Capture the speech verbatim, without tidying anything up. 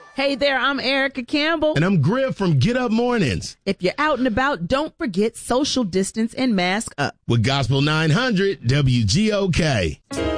Hey there, I'm Erica Campbell. And I'm Griff from Get Up Mornings. If you're out and about, don't forget social distance and mask up. With Gospel nine hundred W G O K.